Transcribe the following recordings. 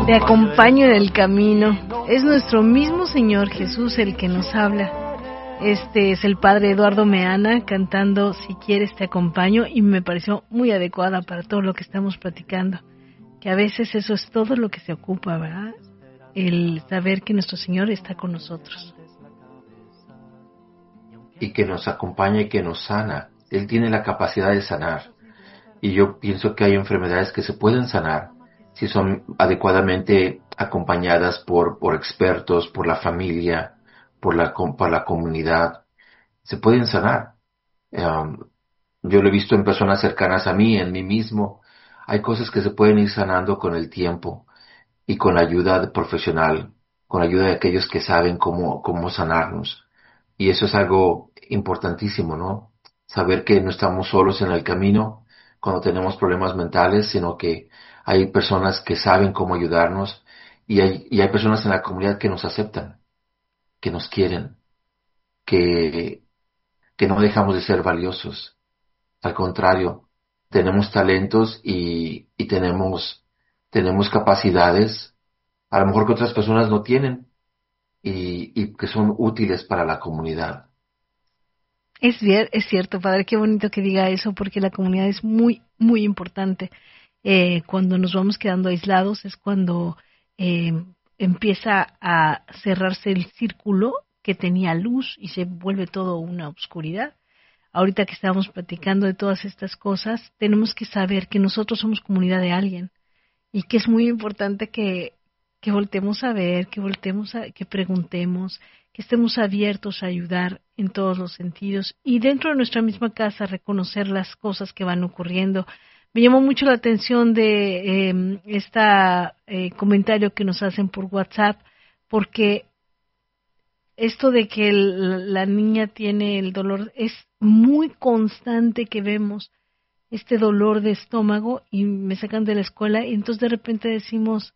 Te acompaño en el camino. Es nuestro mismo Señor Jesús el que nos habla. Este es el padre Eduardo Meana cantando Si quieres te acompaño, y me pareció muy adecuada para todo lo que estamos platicando. Que a veces eso es todo lo que se ocupa, ¿verdad? El saber que nuestro Señor está con nosotros. Y que nos acompaña y que nos sana. Él tiene la capacidad de sanar. Y yo pienso que hay enfermedades que se pueden sanar si son adecuadamente acompañadas por expertos, por la familia, por la comunidad. Se pueden sanar. Yo lo he visto en personas cercanas a mí, en mí mismo. Hay cosas que se pueden ir sanando con el tiempo y con la ayuda profesional, con la ayuda de aquellos que saben cómo sanarnos. Y eso es algo importantísimo, ¿no? Saber que no estamos solos en el camino cuando tenemos problemas mentales, sino que hay personas que saben cómo ayudarnos y hay personas en la comunidad que nos aceptan, que nos quieren, que, que no dejamos de ser valiosos. Al contrario, tenemos talentos y tenemos capacidades, a lo mejor que otras personas no tienen y que son útiles para la comunidad. Es cierto, padre, qué bonito que diga eso, porque la comunidad es muy, muy importante. Cuando nos vamos quedando aislados es cuando eh, empieza a cerrarse el círculo que tenía luz y se vuelve todo una oscuridad. Ahorita que estamos platicando de todas estas cosas, tenemos que saber que nosotros somos comunidad de alguien y que es muy importante que voltemos a ver, que preguntemos, que estemos abiertos a ayudar en todos los sentidos y dentro de nuestra misma casa reconocer las cosas que van ocurriendo. Me llamó mucho la atención de este comentario que nos hacen por WhatsApp, porque esto de que la niña tiene el dolor es muy constante, que vemos este dolor de estómago y me sacan de la escuela y entonces de repente decimos,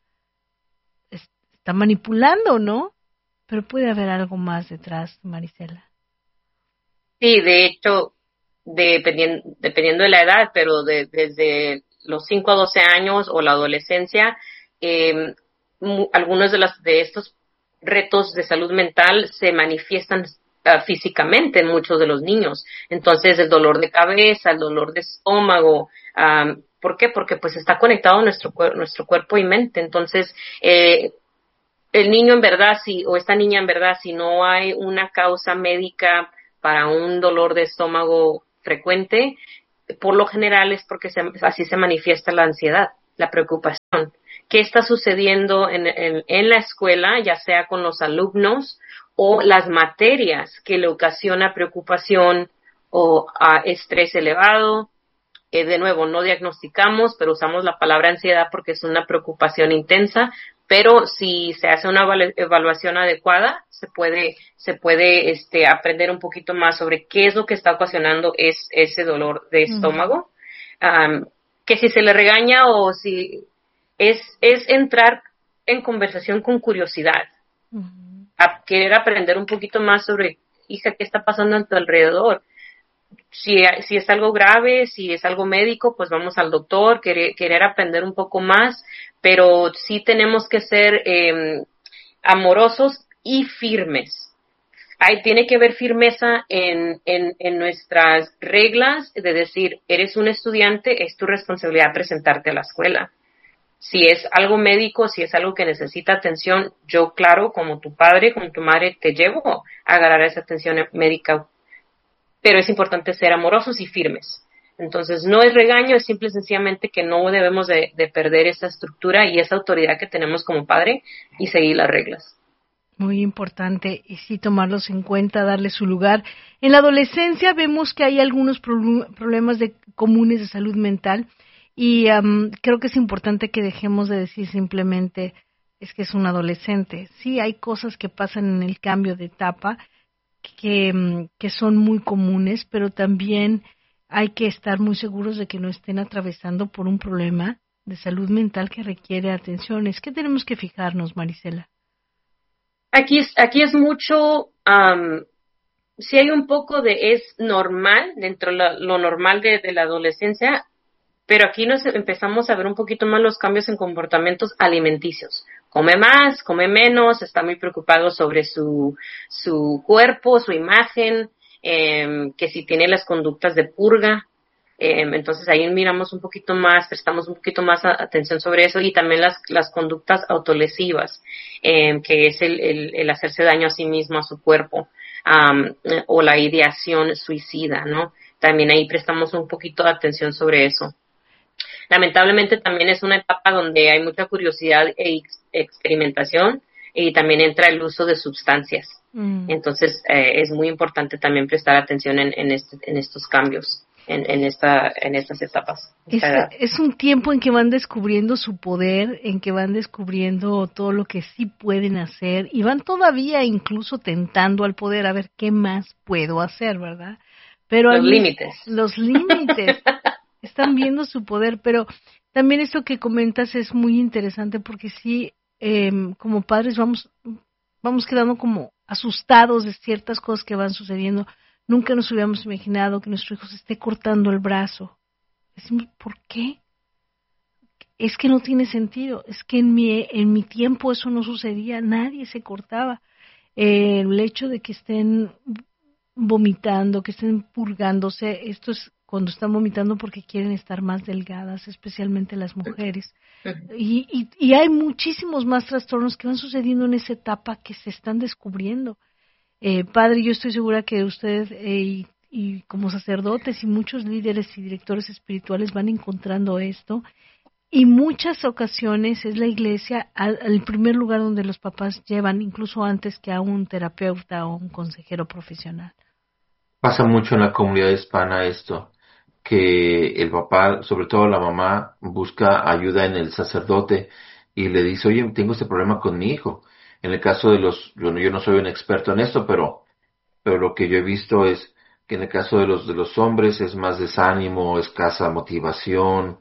está manipulando, ¿no? Pero puede haber algo más detrás, Marisela. Sí, de hecho, dependiendo de la edad, pero desde los 5 a 12 años o la adolescencia, eh, algunos de estos retos de salud mental se manifiestan físicamente en muchos de los niños. Entonces, el dolor de cabeza, el dolor de estómago, ¿por qué? Porque pues está conectado a nuestro cuerpo y mente. Entonces, el niño en verdad, o esta niña en verdad, si no hay una causa médica para un dolor de estómago frecuente, por lo general es porque así se manifiesta la ansiedad, la preocupación. ¿Qué está sucediendo en la escuela, ya sea con los alumnos o las materias que le ocasiona preocupación o estrés elevado? De nuevo, no diagnosticamos, pero usamos la palabra ansiedad porque es una preocupación intensa, pero si se hace una evaluación adecuada, se puede aprender un poquito más sobre qué es lo que está ocasionando ese dolor de estómago. Que si se le regaña o si es entrar en conversación con curiosidad, a querer aprender un poquito más sobre, hija, ¿qué está pasando a tu alrededor? Si es algo grave, si es algo médico, pues vamos al doctor, querer aprender un poco más, pero sí tenemos que ser amorosos y firmes. Tiene que haber firmeza en nuestras reglas de decir, eres un estudiante, es tu responsabilidad presentarte a la escuela. Si es algo médico, si es algo que necesita atención, yo, claro, como tu padre, como tu madre, te llevo a agarrar esa atención médica. Pero es importante ser amorosos y firmes. Entonces, no es regaño, es simple y sencillamente que no debemos de perder esa estructura y esa autoridad que tenemos como padre y seguir las reglas. Muy importante, y sí tomarlos en cuenta, darle su lugar. En la adolescencia vemos que hay algunos problemas comunes de salud mental y creo que es importante que dejemos de decir simplemente es que es un adolescente. Sí, hay cosas que pasan en el cambio de etapa que son muy comunes, pero también hay que estar muy seguros de que no estén atravesando por un problema de salud mental que requiere atención. ¿Es que tenemos que fijarnos, Marisela? Aquí es mucho, si hay un poco de es normal, dentro de lo normal de la adolescencia, pero aquí nos empezamos a ver un poquito más los cambios en comportamientos alimenticios. Come más, come menos, está muy preocupado sobre su cuerpo, su imagen, que si tiene las conductas de purga. Entonces ahí miramos un poquito más, prestamos un poquito más atención sobre eso, y también las conductas autolesivas, que es el hacerse daño a sí mismo, a su cuerpo, o la ideación suicida, ¿no? También ahí prestamos un poquito de atención sobre eso. Lamentablemente también es una etapa donde hay mucha curiosidad e experimentación, y también entra el uso de sustancias. Entonces es muy importante también prestar atención en estos cambios, en estas etapas. Es un tiempo en que van descubriendo su poder, en que van descubriendo todo lo que sí pueden hacer, y van todavía incluso tentando al poder a ver qué más puedo hacer, ¿verdad? Pero los límites. Los límites. Están viendo su poder, pero también esto que comentas es muy interesante, porque sí, como padres vamos quedando como asustados de ciertas cosas que van sucediendo. Nunca nos hubiéramos imaginado que nuestro hijo se esté cortando el brazo. Decimos, ¿por qué? Es que no tiene sentido. Es que en mi tiempo eso no sucedía. Nadie se cortaba. El hecho de que estén vomitando, que estén purgándose, esto es cuando están vomitando porque quieren estar más delgadas, especialmente las mujeres. Y hay muchísimos más trastornos que van sucediendo en esa etapa que se están descubriendo. Padre, yo estoy segura que usted y como sacerdotes y muchos líderes y directores espirituales van encontrando esto, y muchas ocasiones es la iglesia al primer lugar donde los papás llevan, incluso antes que a un terapeuta o un consejero profesional. Pasa mucho en la comunidad hispana esto, que el papá, sobre todo la mamá, busca ayuda en el sacerdote y le dice, oye, tengo este problema con mi hijo. En el caso de yo no soy un experto en esto, pero lo que yo he visto es que en el caso de los hombres es más desánimo, escasa motivación,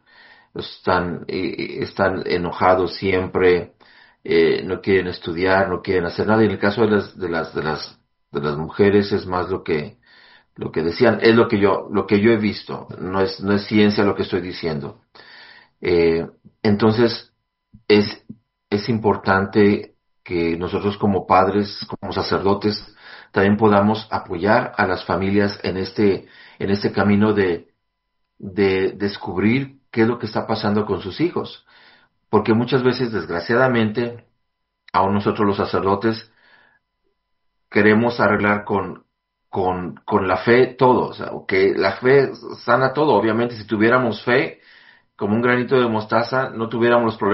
están enojados siempre, no quieren estudiar, no quieren hacer nada. Y en el caso de las mujeres es más lo que decían, es lo que yo he visto, no es ciencia lo que estoy diciendo. Entonces, es importante que nosotros como padres, como sacerdotes, también podamos apoyar a las familias en este camino de descubrir qué es lo que está pasando con sus hijos. Porque muchas veces, desgraciadamente, aún nosotros los sacerdotes queremos arreglar con la fe todo, o sea, que la fe sana todo. Obviamente, si tuviéramos fe como un granito de mostaza, no tuviéramos los problemas